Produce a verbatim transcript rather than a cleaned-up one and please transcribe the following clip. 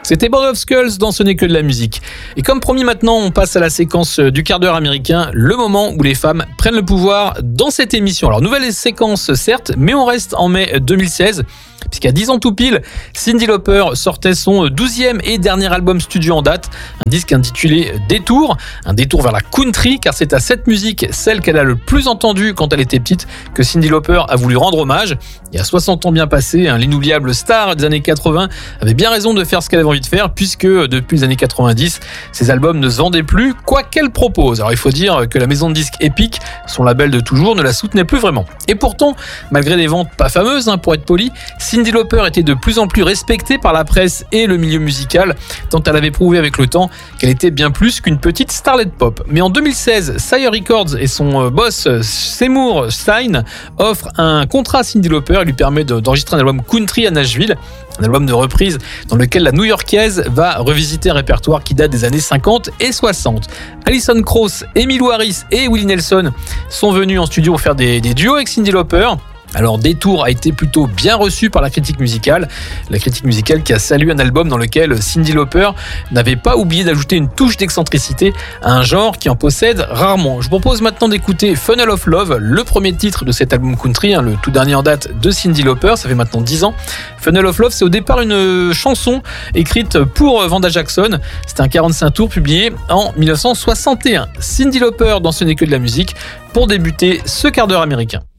C'était Board of Skulls dans Ce n'est que de la musique. Et comme promis maintenant, on passe à la séquence du quart d'heure américain, le moment où les femmes prennent le pouvoir dans cette émission. Alors nouvelle séquence certes, mais on reste en mai deux mille seize, puisqu'à dix ans tout pile, Cyndi Lauper sortait son douzième et dernier album studio en date, un disque intitulé Détour, un détour vers la country, car c'est à cette musique, celle qu'elle a le plus entendue quand elle était petite, que Cyndi Lauper a voulu rendre hommage. Et à soixante ans bien passés, hein, l'inoubliable star des années quatre-vingts avait bien raison de faire ce qu'elle avait envie de faire, puisque depuis les années quatre-vingt-dix, ses albums ne se vendaient plus, quoi qu'elle propose. Alors il faut dire que la maison de disques Epic, son label de toujours, ne la soutenait plus vraiment. Et pourtant, malgré des ventes pas fameuses, hein, pour être poli, Cyndi Lauper était de plus en plus respectée par la presse et le milieu musical, tant elle avait prouvé avec le temps qu'elle était bien plus qu'une petite starlet pop. Mais en deux mille seize, Sire Records et son boss Seymour Stein offrent un contrat à Cyndi Lauper et lui permet d'enregistrer un album country à Nashville, un album de reprise dans lequel la New-Yorkaise va revisiter un répertoire qui date des années cinquante et soixante. Alison Krauss, Emmylou Harris et Willie Nelson sont venus en studio pour faire des, des duos avec Cyndi Lauper. Alors Détour a été plutôt bien reçu par la critique musicale, la critique musicale qui a salué un album dans lequel Cyndi Lauper n'avait pas oublié d'ajouter une touche d'excentricité à un genre qui en possède rarement. Je vous propose maintenant d'écouter Funnel of Love, le premier titre de cet album country, hein, le tout dernier en date de Cyndi Lauper, ça fait maintenant dix ans. Funnel of Love, c'est au départ une chanson écrite pour Vanda Jackson, c'était un quarante-cinq tours publié en dix-neuf cent soixante et un. Cyndi Lauper dans Ce n'est que de la musique pour débuter ce quart d'heure américain.